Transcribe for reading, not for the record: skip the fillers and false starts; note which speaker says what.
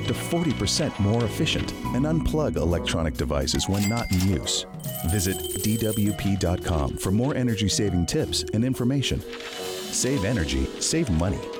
Speaker 1: to 40% more efficient and unplug electronic devices when not in use. Visit dwp.com for more energy-saving tips and information. Save energy, save money.